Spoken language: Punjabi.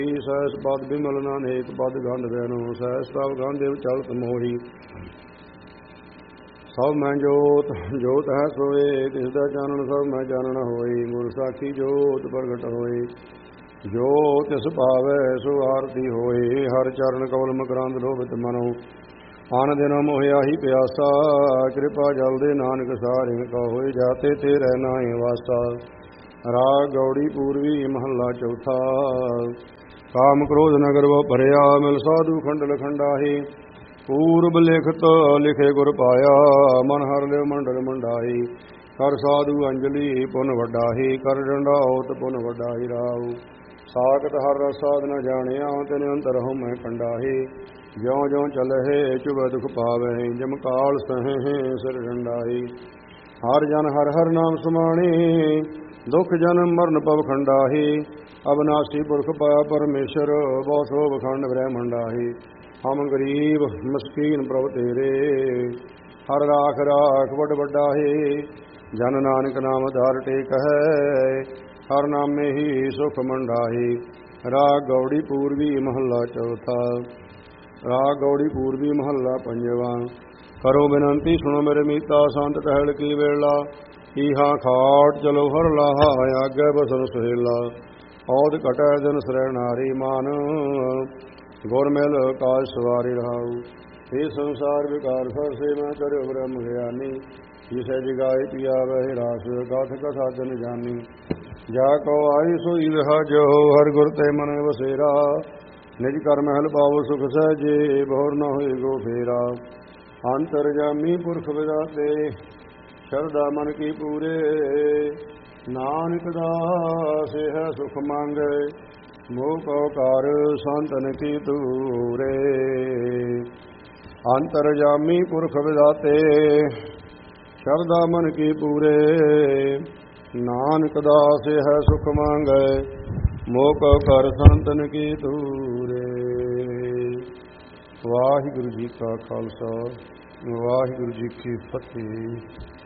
ਸਹਿਸ ਪਦ ਬਿਮਲ ਨਾਨੇਕ ਪਦ ਗੰਢ ਬੈਨੋ ਸਹਿਸ ਤਵ ਗੰਧਿਵ ਚਲਤ ਮੋਹੀ ਸਭ ਮੈਂ ਜੋਤ ਜੋਤ ਹੈ ਸੋਏ ਤਿਸ ਦਾ ਚਾਨਣ ਸਭ ਮੈਂ ਚਾਨਣ ਹੋਈ ਗੁਰ ਸਾਖੀ ਜੋਤ ਪ੍ਰਗਟ ਹੋਈ ਜੋ ਤਿਸ ਭਾਵੈ ਸੋ ਆਰਤੀ ਹੋਏ ਹਰ ਚਰਨ ਕਮਲ ਮਕਰੰਦ ਲੋਭਿਤ ਮਨੋ ਆਨ ਦਿਨ ਮੋਹਿਆ ਹੀ ਪਿਆਸਾ ਕਿਰਪਾ ਜਲ ਦੇ ਨਾਨਕ ਸਾਰਿ ਕਾ ਹੋਏ ਜਾਤੇ ਤੇ ਰਹਿਣਾ ਹੈ ਵਾਸਾ ਰਾਗ ਗੌੜੀ ਪੂਰਵੀ ਮਹੱਲਾ ਚੌਥਾ ਕਾਮ ਕ੍ਰੋਧ ਨਗਰ ਵ ਭਰਿਆ ਮਿਲ ਸਾਧੂ ਖੰਡਲ ਖੰਡਾਹੀ ਪੂਰਬ ਲਿਖਤ ਲਿਖੇ ਗੁਰ ਪਾਇਆ ਮਨ ਹਰ ਲਿਵ ਮੰਡਲ ਮੰਡਾਈ ਕਰ ਸਾਧੂ ਅੰਜਲੀ ਪੁਨ ਵੱਡਾਹੀ ਕਰ ਡੰਡਾਉਤ ਪੁਨ ਵੱਡਾਹੀ ਰਾਉ ਸਾਖਤ ਹਰ ਰਸ ਸਾਧ ਨ ਜਾਣਿਆ ਤਿਨ ਅੰਤਰ ਹਉ ਮੈਂ ਕੰਡਾਹੀ ਜਿਉ ਜਿਉ ਚਲਹਿ ਚੁਬ ਦੁਖ ਪਾਵਹਿ ਜਮ ਕਾਲ ਸਹਹਿ ਸਿਰ ਡੰਡਾਹੀ ਹਰ ਜਨ ਹਰ ਹਰ ਨਾਮ ਸਮਾਣੀ ਦੁਖ ਜਨਮ ਮਰਨ ਪਵ ਖੰਡਾਹੀ ਅਬਨਾਸੀ ਪੁਰਖ ਪਾਇਆ ਪਰਮੇਸ਼ਰ ਬਹੁ ਸੋਭ ਖੰਡ ਬ੍ਰਹਮੰਡਾਹੀ ਹਮ ਗਰੀਬ ਮਸਕੀਨ ਪ੍ਰਭ ਤੇਰੇ ਹਰ ਰਾਖ ਰਾਖ ਵੱਡ ਵੱਡਾਹੀ ਜਨ ਨਾਨਕ ਨਾਮ ਧਾਰ ਟੇਕ ਹੈ ਹਰ ਨਾਮੇ ਹੀ ਸੁਖ ਮੰਡਾਹੀ ਰਾਗ ਗੌੜੀ ਪੂਰਵੀ ਮਹੱਲਾ ਚੌਥਾ ਰਾਗ ਗੌੜੀ ਪੂਰਵੀ ਮਹੱਲਾ ਪੰਜਵਾਂ ਕਰੋ ਬੇਨੰਤੀ ਸੁਣੋ ਮੇਰੇ ਮੀਤਾ ਸੰਤ ਟਹਿਲ ਕੀ ਵੇਲਾ ਈਹਾ ਖਾਟ ਚਲੋ ਹਰ ਲਾਹਾ ਆਗੇ ਬਸਨ ਸੁਹੇਲਾ ਔਦ ਘਟੈ ਜਨ ਸਰੈ ਨਾਰੀ ਮਾਨ ਗੁਰ ਮਿਲ ਕਾਜ ਸਵਾਰੀ ਰਹਾਉ ਇਹ ਸੰਸਾਰ ਵਿਕਾਰ ਸਰ ਸੇ ਮੈਂ ਕਰਿਓ ਬ੍ਰਹਮ ਗਿਆਨੀ ਜਿਸੈ ਜਗਾਏ ਪਿਆ ਵਹਿ ਰਾਸ ਗਾਥ ਕਥਾ ਜਨ ਜਾਨੀ ਜਾ ਕੋ ਆਈ ਸੋਈ ਵਿਹਾ ਜੋ ਹਰ ਗੁਰ ਤੇ ਮਨ ਵਸੇਰਾ ਨਿਜ ਕਰ ਮਹਿਲ ਪਾਵੋ ਸੁਖ ਸਹਿਜੇ ਬਹੁਰ ਨ ਹੋਏ ਗੋ ਫੇਰਾ ਅੰਤਰ ਜਾਮੀ ਪੁਰਖ ਵਿਦਾਤੇ ਸ਼ਰਧਾ ਮਨ ਕੀ ਪੂਰੇ ਨਾਨਕ ਦਾਸ ਹੈ ਸੁਖ ਮੰਗੈ ਮੋਹ ਕੋ ਕਰ ਸੰਤਨ ਕੀ ਤੂਰੇ ਅੰਤਰ ਜਾਮੀ ਪੁਰਖ ਵਿਦਾਤੇ ਸ਼ਰਧਾ ਮਨ ਕੀ ਪੂਰੇ ਨਾਨਕ ਦਾਸ ਹੈ ਸੁਖ ਮੰਗੈ ਮੋਹ ਕੋ ਕਰ ਸੰਤਨ ਕੀ ਤੂਰੇ। ਵਾਹਿਗੁਰੂ ਜੀ ਕਾ ਖਾਲਸਾ ਵਾਹਿਗੁਰੂ ਜੀ ਕੀ ਫਤਿਹ।